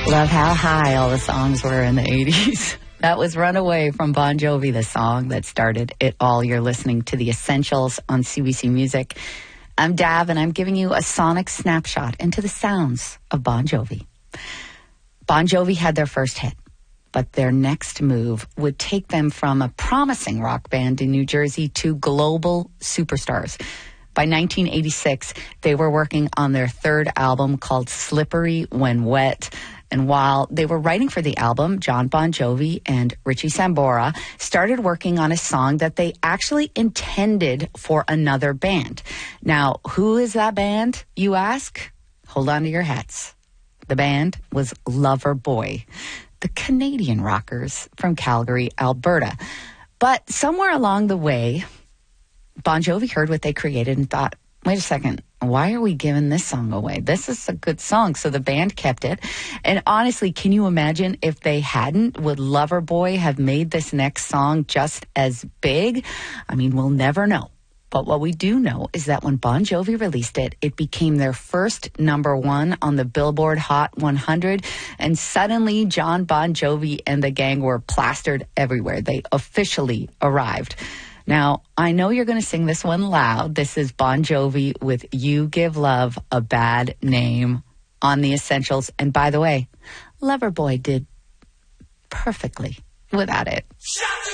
Love how high all the songs were in the 80s. That was Runaway from Bon Jovi, the song that started it all. You're listening to The Essentials on CBC Music. I'm Dav, and I'm giving you a sonic snapshot into the sounds of Bon Jovi. Bon Jovi had their first hit, but their next move would take them from a promising rock band in New Jersey to global superstars. By 1986, they were working on their third album called Slippery When Wet. And while they were writing for the album, John Bon Jovi and Richie Sambora started working on a song that they actually intended for another band. Now, who is that band, you ask? Hold on to your hats. The band was Loverboy, the Canadian rockers from Calgary, Alberta. But somewhere along the way, Bon Jovi heard what they created and thought, wait a second, why are we giving this song away? This is a good song. So the band kept it. And honestly, can you imagine if they hadn't? Would Loverboy have made this next song just as big? I mean, we'll never know. But what we do know is that when Bon Jovi released it, it became their first #1 on the Billboard Hot 100. And suddenly, John Bon Jovi and the gang were plastered everywhere. They officially arrived. Now, I know you're going to sing this one loud. This is Bon Jovi with You Give Love a Bad Name on The Essentials. And by the way, Loverboy did perfectly without it.